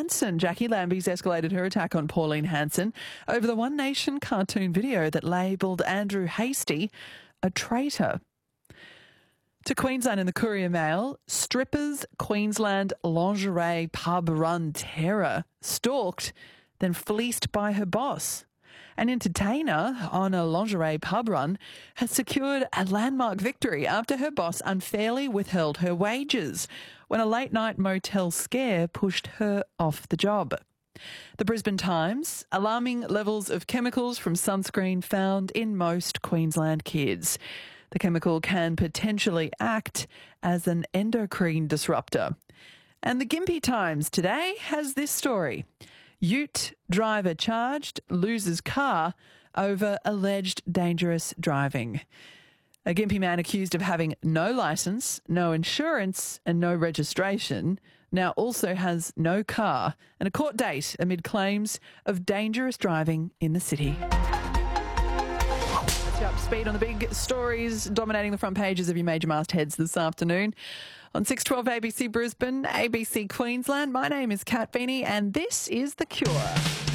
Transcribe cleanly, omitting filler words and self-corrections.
Hansen. Jackie Lambie's escalated her attack on Pauline Hanson over the One Nation cartoon video that labelled Andrew Hastie a traitor. To Queensland in the Courier Mail, strippers Queensland lingerie pub run terror, stalked, then fleeced by her boss. An entertainer on a lingerie pub run has secured a landmark victory after her boss unfairly withheld her wages when a late-night motel scare pushed her off the job. The Brisbane Times, alarming levels of chemicals from sunscreen found in most Queensland kids. The chemical can potentially act as an endocrine disruptor. And the Gympie Times today has this story. Ute driver charged, loses car over alleged dangerous driving. A Gympie man accused of having no licence, no insurance and no registration now also has no car and a court date amid claims of dangerous driving in the city. Let's get up to speed on the big stories dominating the front pages of your major mastheads this afternoon. On 612 ABC Brisbane, ABC Queensland, my name is Kat Beanie and this is The Cure.